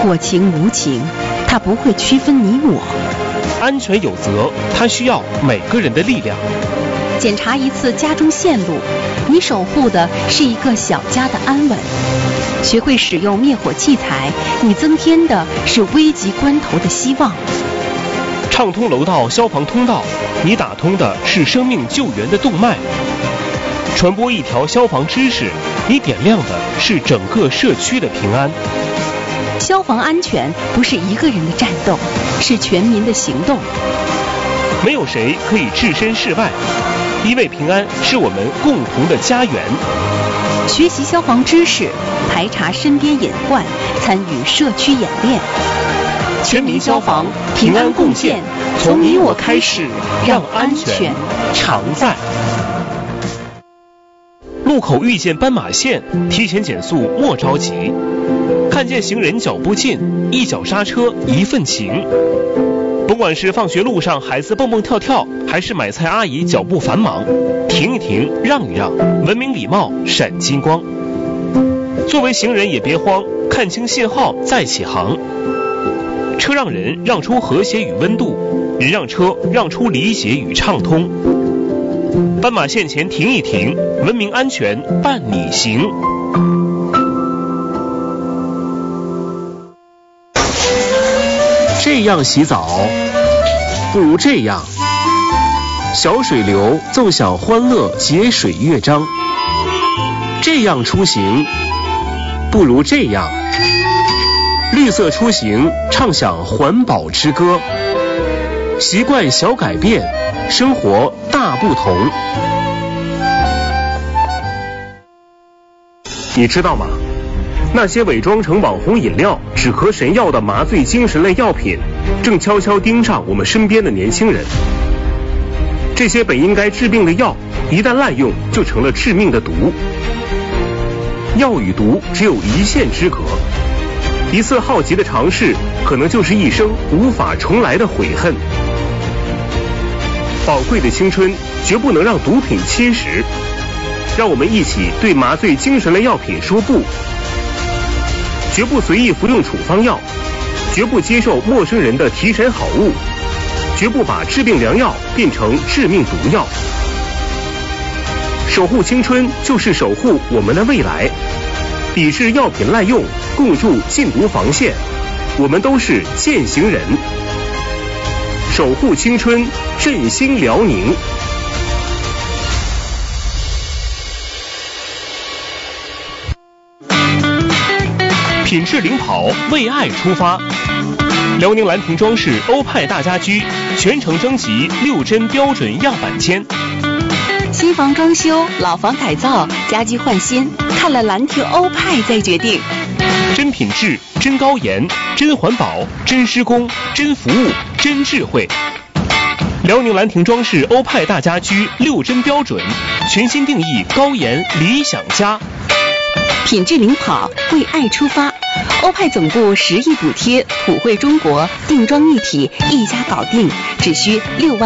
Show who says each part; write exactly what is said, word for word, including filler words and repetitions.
Speaker 1: 我情无情，它不会区分你我。
Speaker 2: 安全有责，它需要每个人的力量。
Speaker 1: 检查一次家中线路，你守护的是一个小家的安稳。学会使用灭火器材，你增添的是危急关头的希望。
Speaker 2: 畅通楼道消防通道，你打通的是生命救援的动脉。传播一条消防知识，你点亮的是整个社区的平安。
Speaker 1: 消防安全不是一个人的战斗，是全民的行动。
Speaker 2: 没有谁可以置身事外，因为平安是我们共同的家园。
Speaker 1: 学习消防知识，排查身边隐患，参与社区演练。
Speaker 2: 全民消防，平安共建，从你我开始，让安全常在。路口遇见斑马线，提前减速莫着急。看见行人脚步近，一脚刹车一份情。不管是放学路上孩子蹦蹦跳跳，还是买菜阿姨脚步繁忙，停一停，让一让，文明礼貌闪金光。作为行人也别慌，看清信号再起航。车让人让出和谐与温度，人让车让出理解与畅通。斑马线前停一停，文明安全伴你行。这样洗澡，不如这样。小水流奏响欢乐节水乐章。这样出行，不如这样。绿色出行，唱响环保之歌。习惯小改变，生活大不同。你知道吗？那些伪装成网红饮料、止咳神药的麻醉精神类药品，正悄悄盯上我们身边的年轻人。这些本应该治病的药，一旦滥用，就成了致命的毒。药与毒只有一线之隔，一次好奇的尝试，可能就是一生无法重来的悔恨。宝贵的青春绝不能让毒品侵蚀，让我们一起对麻醉精神类药品说不。绝不随意服用处方药，绝不接受陌生人的提神好物，绝不把治病良药变成致命毒药。守护青春就是守护我们的未来，抵制药品滥用，共筑禁毒防线，我们都是践行人。守护青春，振兴辽宁。品质领跑，为爱出发。辽宁兰亭装饰欧派大家居全程征集六针标准样板间。
Speaker 1: 新房装修、老房改造、家居换新，看了兰亭欧派再决定。
Speaker 2: 真品质，真高颜，真环保，真施工，真服务，真智慧。辽宁兰亭装饰欧派大家居六针标准，全新定义高颜理想家。
Speaker 1: 品质领跑，为爱出发。欧派总部十亿补贴，普惠中国，定妆一体，一家搞定，只需六万。